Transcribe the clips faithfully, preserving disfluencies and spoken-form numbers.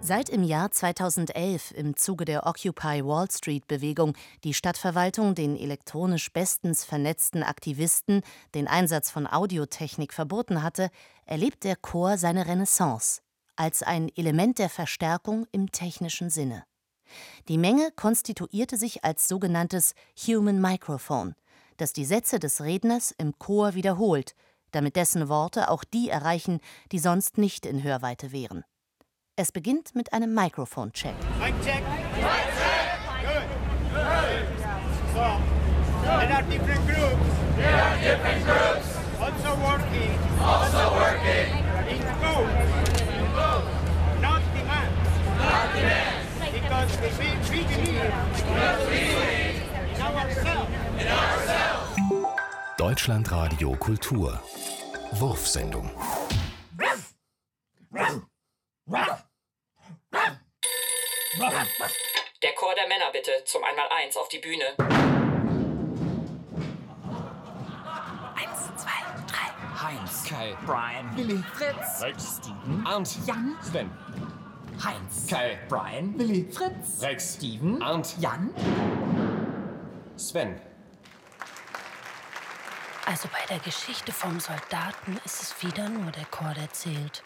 Seit im Jahr zweitausendelf im Zuge der Occupy Wall Street-Bewegung die Stadtverwaltung den elektronisch bestens vernetzten Aktivisten den Einsatz von Audiotechnik verboten hatte, erlebt der Chor seine Renaissance als ein Element der Verstärkung im technischen Sinne. Die Menge konstituierte sich als sogenanntes Human Microphone, das die Sätze des Redners im Chor wiederholt, damit dessen Worte auch die erreichen, die sonst nicht in Hörweite wären. Es beginnt mit einem Microphone-Check. Mic check. Mic check. Good. Good. So, there are different groups. There are different groups. Also working. Also working. In both. In both. Not demands. Not demands. Because we, we believe. Because we believe. In ourselves. In ourselves. Deutschlandradio Kultur. Wurfsendung. Der Chor der Männer bitte, zum Einmaleins auf die Bühne. Eins, zwei, drei. Heinz, Kai, Brian, Willi, Fritz, Rex, Steven, Arndt, Jan, Sven, Heinz, Kai, Brian, Willi, Fritz, Rex, Steven, Arndt, Jan. Sven. Also bei der Geschichte vom Soldaten ist es wieder nur der Chor, der zählt.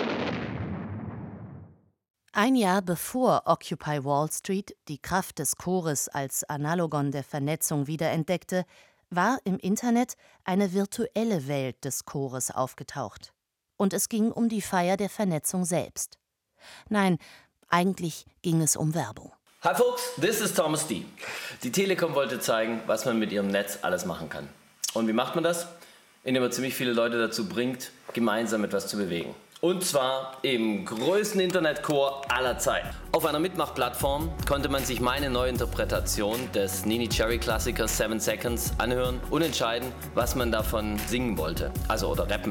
Ein Jahr bevor Occupy Wall Street die Kraft des Chores als Analogon der Vernetzung wiederentdeckte, war im Internet eine virtuelle Welt des Chores aufgetaucht. Und es ging um die Feier der Vernetzung selbst. Nein, eigentlich ging es um Werbung. Hi folks, this is Thomas D. Die Telekom wollte zeigen, was man mit ihrem Netz alles machen kann. Und wie macht man das? Indem man ziemlich viele Leute dazu bringt, gemeinsam etwas zu bewegen. Und zwar im größten Internetchor aller Zeiten. Auf einer Mitmachplattform konnte man sich meine Neuinterpretation des Nini Cherry Klassikers Seven Seconds anhören und entscheiden, was man davon singen wollte. Also oder rappen.